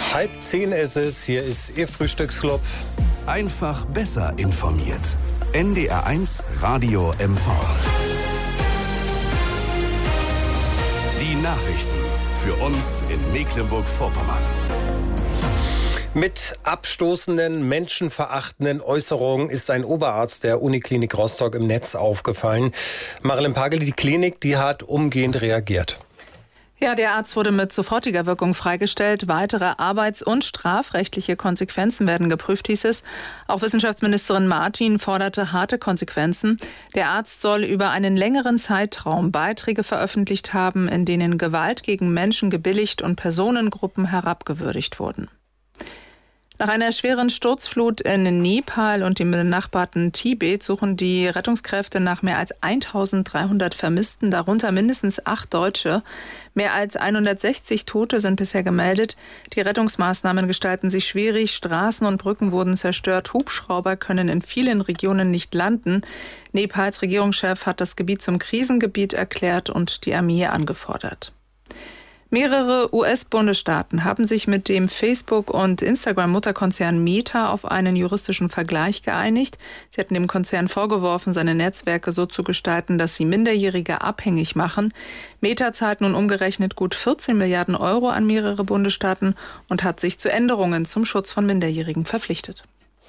9:30 ist es. Hier ist Ihr Frühstücksclub. Einfach besser informiert. NDR1 Radio MV. Die Nachrichten für uns in Mecklenburg-Vorpommern. Mit abstoßenden, menschenverachtenden Äußerungen ist ein Oberarzt der Uniklinik Rostock im Netz aufgefallen. Marilyn Pagel, die Klinik, die hat umgehend reagiert. Ja, der Arzt wurde mit sofortiger Wirkung freigestellt. Weitere arbeits- und strafrechtliche Konsequenzen werden geprüft, hieß es. Auch Wissenschaftsministerin Martin forderte harte Konsequenzen. Der Arzt soll über einen längeren Zeitraum Beiträge veröffentlicht haben, in denen Gewalt gegen Menschen gebilligt und Personengruppen herabgewürdigt wurden. Nach einer schweren Sturzflut in Nepal und dem benachbarten Tibet suchen die Rettungskräfte nach mehr als 1300 Vermissten, darunter mindestens 8 Deutsche. Mehr als 160 Tote sind bisher gemeldet. Die Rettungsmaßnahmen gestalten sich schwierig. Straßen und Brücken wurden zerstört. Hubschrauber können in vielen Regionen nicht landen. Nepals Regierungschef hat das Gebiet zum Krisengebiet erklärt und die Armee angefordert. Mehrere US-Bundesstaaten haben sich mit dem Facebook- und Instagram-Mutterkonzern Meta auf einen juristischen Vergleich geeinigt. Sie hatten dem Konzern vorgeworfen, seine Netzwerke so zu gestalten, dass sie Minderjährige abhängig machen. Meta zahlt nun umgerechnet gut 14 Milliarden Euro an mehrere Bundesstaaten und hat sich zu Änderungen zum Schutz von Minderjährigen verpflichtet.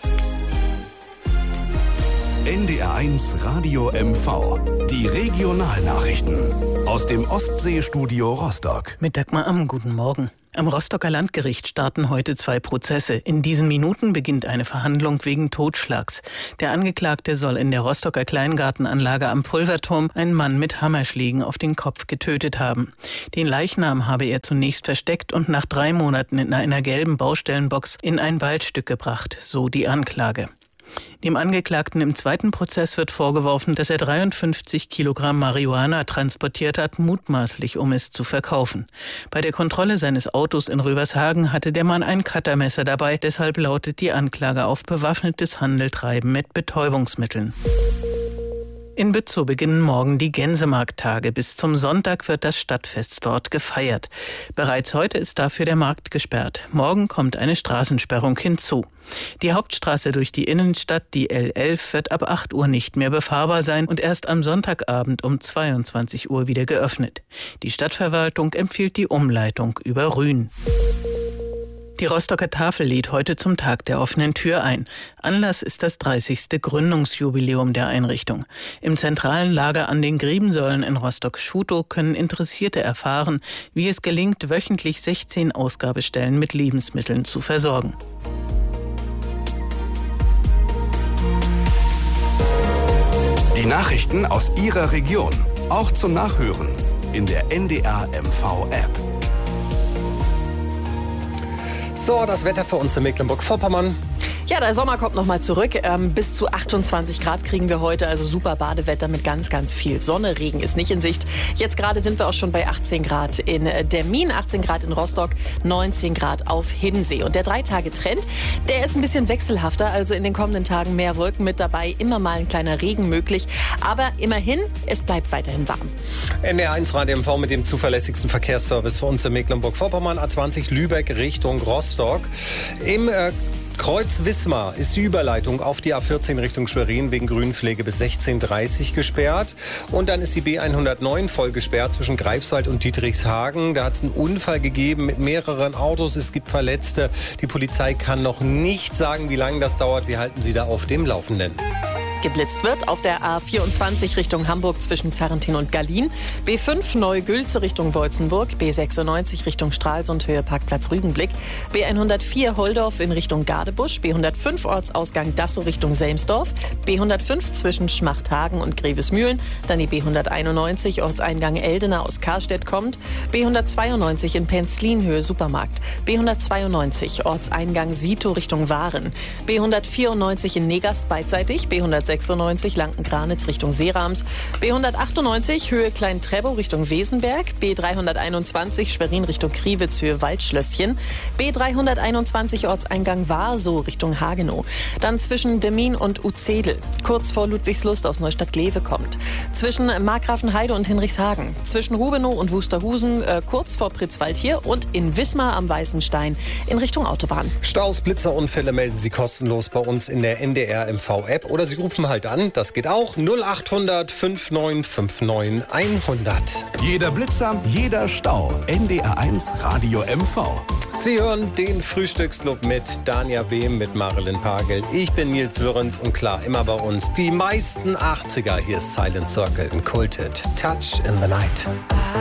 NDR1 Radio MV. Die Regionalnachrichten aus dem Ostseestudio Rostock. Mit Dagmar Amm, guten Morgen. Am Rostocker Landgericht starten heute 2 Prozesse. In diesen Minuten beginnt eine Verhandlung wegen Totschlags. Der Angeklagte soll in der Rostocker Kleingartenanlage am Pulverturm einen Mann mit Hammerschlägen auf den Kopf getötet haben. Den Leichnam habe er zunächst versteckt und nach 3 Monaten in einer gelben Baustellenbox in ein Waldstück gebracht, so die Anklage. Dem Angeklagten im 2. Prozess wird vorgeworfen, dass er 53 Kilogramm Marihuana transportiert hat, mutmaßlich um es zu verkaufen. Bei der Kontrolle seines Autos in Rövershagen hatte der Mann ein Cuttermesser dabei, deshalb lautet die Anklage auf bewaffnetes Handeltreiben mit Betäubungsmitteln. In Bützow beginnen morgen die Gänsemarkttage. Bis zum Sonntag wird das Stadtfest dort gefeiert. Bereits heute ist dafür der Markt gesperrt. Morgen kommt eine Straßensperrung hinzu. Die Hauptstraße durch die Innenstadt, die L11, wird ab 8 Uhr nicht mehr befahrbar sein und erst am Sonntagabend um 22 Uhr wieder geöffnet. Die Stadtverwaltung empfiehlt die Umleitung über Rühen. Die Rostocker Tafel lädt heute zum Tag der offenen Tür ein. Anlass ist das 30. Gründungsjubiläum der Einrichtung. Im zentralen Lager an den Griebensäulen in Rostock-Schutow können Interessierte erfahren, wie es gelingt, wöchentlich 16 Ausgabestellen mit Lebensmitteln zu versorgen. Die Nachrichten aus Ihrer Region, auch zum Nachhören in der NDR MV-App. So, das Wetter für uns in Mecklenburg-Vorpommern. Ja, der Sommer kommt nochmal zurück. Bis zu 28 Grad kriegen wir heute, also super Badewetter mit ganz, ganz viel Sonne. Regen ist nicht in Sicht. Jetzt gerade sind wir auch schon bei 18 Grad in Demmin, 18 Grad in Rostock, 19 Grad auf Hiddensee. Und der 3-Tage-Trend, der ist ein bisschen wechselhafter. Also in den kommenden Tagen mehr Wolken mit dabei, immer mal ein kleiner Regen möglich. Aber immerhin, es bleibt weiterhin warm. NDR1 Radio MV mit dem zuverlässigsten Verkehrsservice für uns in Mecklenburg-Vorpommern. A20 Lübeck Richtung Rostock. Im Kreuz Wismar ist die Überleitung auf die A14 Richtung Schwerin wegen Grünpflege bis 16:30 gesperrt. Und dann ist die B109 voll gesperrt zwischen Greifswald und Dietrichshagen. Da hat es einen Unfall gegeben mit mehreren Autos. Es gibt Verletzte. Die Polizei kann noch nicht sagen, wie lange das dauert. Wir halten Sie da auf dem Laufenden. Geblitzt wird auf der A24 Richtung Hamburg zwischen Zarrentin und Gallien, B5 Neugülze Richtung Beutzenburg, B96 Richtung Stralsund Höhe Parkplatz Rügenblick, B104 Holdorf in Richtung Gadebusch, B105 Ortsausgang Dassow Richtung Selmsdorf, B105 zwischen Schmachthagen und Grevesmühlen, dann die B191 Ortseingang Eldena aus Karstedt kommt, B192 in Penzlin Höhe Supermarkt, B192 Ortseingang Sito Richtung Waren, B194 in Negast beidseitig, B196 B196 Lanken-Granitz Richtung Seerams, B198 Höhe Klein-Trebow Richtung Wesenberg, B321 Schwerin Richtung Kriwitz Höhe Waldschlösschen, B321 Ortseingang Warsow Richtung Hagenow. Dann zwischen Demmin und Uzedel, kurz vor Ludwigslust aus Neustadt-Glewe kommt. Zwischen Markgrafenheide und Hinrichshagen, zwischen Rubenow und Wusterhusen, kurz vor Pritzwald hier und in Wismar am Weißenstein in Richtung Autobahn. Staus, Blitzerunfälle melden Sie kostenlos bei uns in der NDR MV-App oder Sie rufen halt an, das geht auch, 0800 5959 100. Jeder Blitzer, jeder Stau. NDR1 Radio MV. Sie hören den Frühstücksclub mit Dania Behm, mit Marilyn Pagel. Ich bin Nils Sörens und klar, immer bei uns die meisten 80er. Hier ist Silent Circle in Kulted. Touch in the Night.